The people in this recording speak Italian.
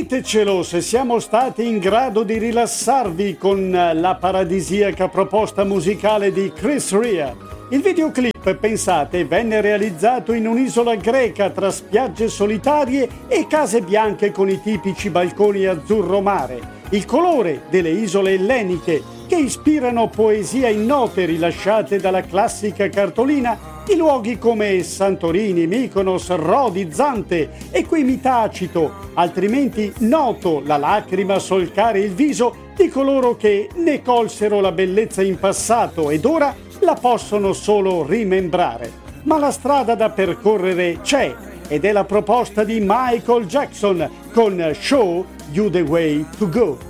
Ditecelo se siamo stati in grado di rilassarvi con la paradisiaca proposta musicale di Chris Rea. Il videoclip, pensate, venne realizzato in un'isola greca tra spiagge solitarie e case bianche con i tipici balconi azzurro mare. Il colore delle isole elleniche che ispirano poesia in note rilasciate dalla classica cartolina di luoghi come Santorini, Mykonos, Rodi, Zante e qui mi tacito, altrimenti noto la lacrima solcare il viso di coloro che ne colsero la bellezza in passato ed ora la possono solo rimembrare. Ma la strada da percorrere c'è ed è la proposta di Michael Jackson con Show You the Way to Go.